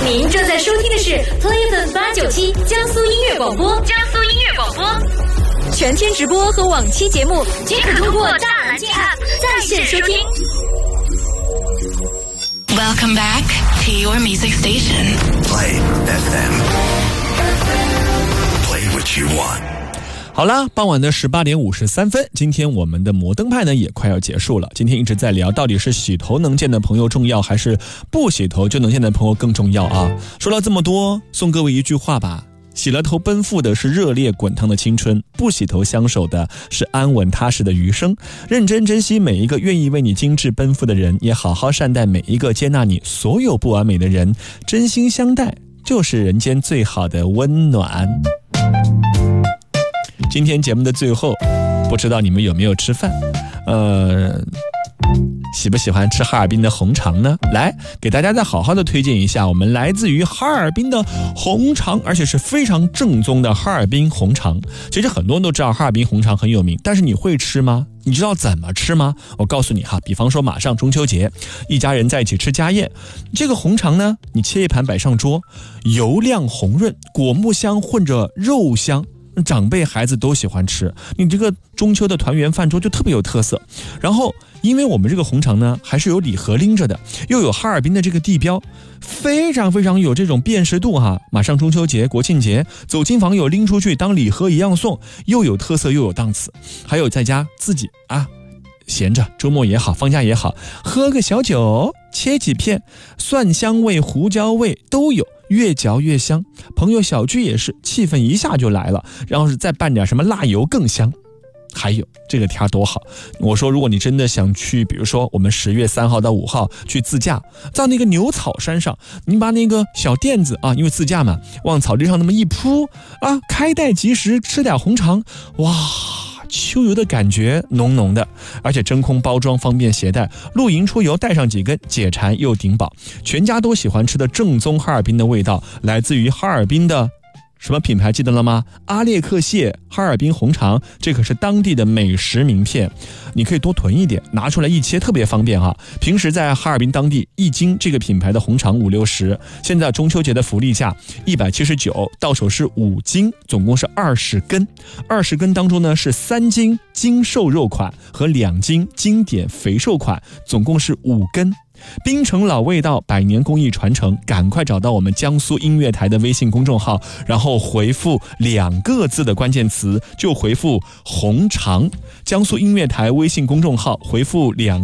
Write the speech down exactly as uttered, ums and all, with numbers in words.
您正在收听的是 Play F M 八九七江苏音乐广播，江苏音乐广播，全天直播和往期节目均可通过大蓝鲸 App 在线收听。 Welcome back to your music station. Play F M. Play what you want. 好啦，傍晚的十八点五十三分，今天我们的摩登派呢也快要结束了。今天一直在聊，到底是洗头能见的朋友重要，还是不洗头就能见的朋友更重要啊？说了这么多，送各位一句话吧：洗了头奔赴的是热烈滚烫的青春，不洗头相守的是安稳踏实的余生。认真珍惜每一个愿意为你精致奔赴的人，也好好善待每一个接纳你所有不完美的人。真心相待，就是人间最好的温暖。今天节目的最后，不知道你们有没有吃饭？呃，喜不喜欢吃哈尔滨的红肠呢？来，给大家再好好的推荐一下我们来自于哈尔滨的红肠，而且是非常正宗的哈尔滨红肠。其实很多人都知道哈尔滨红肠很有名，但是你会吃吗？你知道怎么吃吗？我告诉你哈，比方说马上中秋节，一家人在一起吃家宴，这个红肠呢，你切一盘摆上桌，油亮红润，果木香混着肉香。长辈孩子都喜欢吃，你这个中秋的团圆饭桌就特别有特色。然后因为我们这个红肠呢还是有礼盒拎着的，又有哈尔滨的这个地标，非常非常有这种辨识度哈。马上中秋节国庆节，走亲访友拎出去当礼盒一样送，又有特色又有档次。还有在家自己啊闲着，周末也好放假也好，喝个小酒，切几片，蒜香味胡椒味都有，越嚼越香。朋友小聚也是，气氛一下就来了，然后是再拌点什么辣油更香。还有这个天多好，我说如果你真的想去，比如说我们十月三号到五号去自驾，在那个牛草山上，你把那个小垫子啊，因为自驾嘛，往草地上那么一铺啊，开袋即食，吃点红肠，哇，秋游的感觉浓浓的，而且真空包装方便携带，露营出游带上几根解馋又顶饱，全家都喜欢吃的正宗哈尔滨的味道，来自于哈尔滨的什么品牌记得了吗？阿列克谢哈尔滨红肠，这可是当地的美食名片，你可以多囤一点，拿出来一切特别方便哈。平时在哈尔滨当地一斤这个品牌的红肠五六十，现在中秋节的福利价一百七十九，到手是五斤，总共是二十根。二十根当中呢是三斤精瘦肉款和两斤经典肥瘦款，总共是五根。冰城老味道，百年工艺传承，赶快找到我们江苏音乐台的微信公众号，然后回复两个字的关键词，就回复红肠。江苏音乐台微信公众号回复两